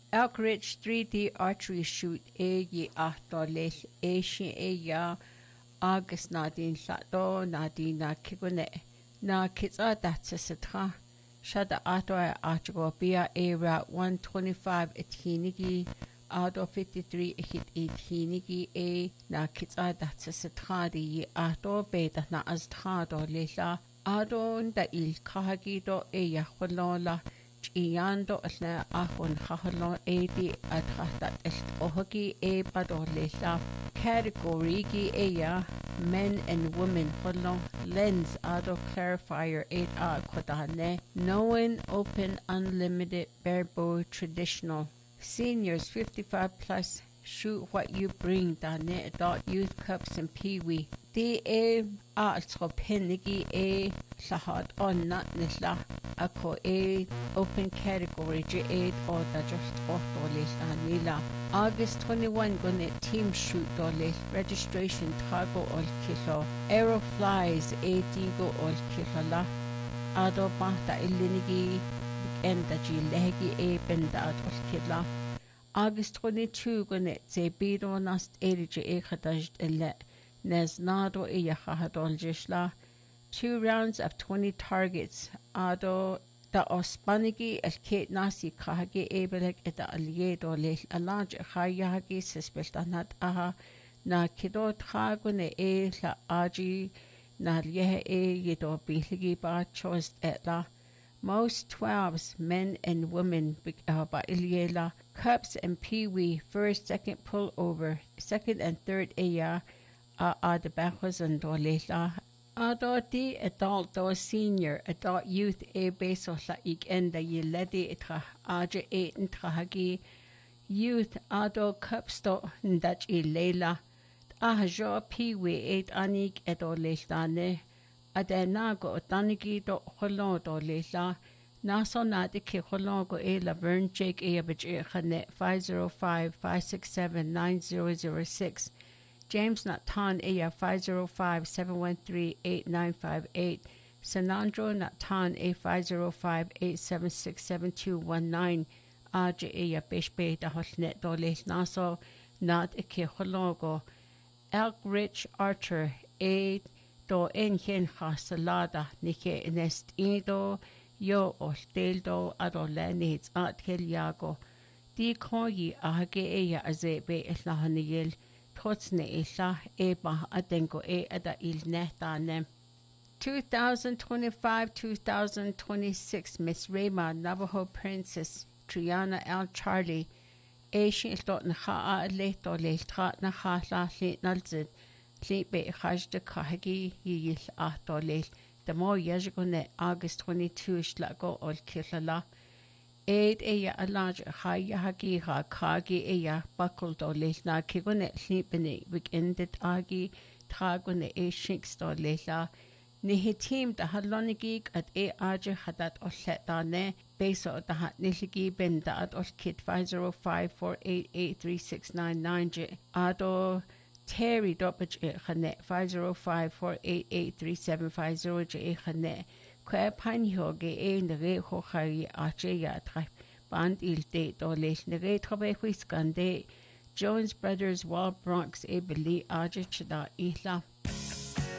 Elk Ridge 3D archery shoot ye $8 ya August nadin lato nadin na kigune na kitsa datsasatra shada ato acho bia route 125 etinigi auto 53 etinigi na kitsa datsasatra di ato beta na aztrado lela auto da il kahagido ya kholola Iando na ahon hahalo di atrata ohoki padolela category gi men and women holo lens auto clarifier 8 kodane knowing open unlimited barebow traditional seniors 55 plus shoot what you bring dane adult youth cups and peewee also penigi lahad on not nisla ako open category J8 or the just dollars nila August 21 gonna team shoot dollars registration tago ol kilo aeroflies digo ol kilo ado bata ilinigi enda ji legi benda ol kilo August 22 gonna se bido nast j khadaj illa Nesnado Iyahadol Jishla 2 rounds of 20 targets Ado da Ospanigi el Kate Nasi Kahagi Ebelek et Aliedo Le Alanj Hayagi Sispeltanat Aha na Kido Tragune la Aji na Ye Yido Biligi Ba Chost etla most 12s men and women ba Iliela cups and peewee first second pullover second and third the bachos and dolela adoti adult do senior adult youth beso la enda yeledi itra aje intrahagi youth ado cupsto ndach ilela jo peewee anik edolelane adenago tanigi do holodo lela naso nadike hologo Laverne Jake abaj khane 505-567-9006 James Natan Aya 505-713-8958 Sanandro Natan A 505-876-7219 Aja Aya Bishbe da Hotnet Dole Naso Nat Ike Hologo Elk Ridge Archer A do Enchen Hasalada Nike Nest Ido Yo Osteldo Adolenids At Heliago Di Koyi Ahage Aya Azebe Eslahaniyel Totsne Isha Eba Adengo Ada Il Netane 2025-2026 Miss Rayma Navajo Princess Triana L. Charlie Asian Dot Naha Leto Letrat Naha Lit Nalzid Libe Haj de Kahagi Yil Atole the more Yajagone August 22 Shlago Ol Kilala Aya a large high hagi ha kagi aya buckled or lesna kigone sleeping weekended agi tragone shinks or lesla nihitim the halonigig at aja hadat or setane base of the hat niligi benda at or kit 505-488-3699 ado Terry Doppage Hane 505-488-3750 Hane Kwa Panyoge Nere Hohari Archeya Band Il Date or Late Nere Tobe Whiskande Jones Brothers Wall Bronx Ebeli Arjachada Isla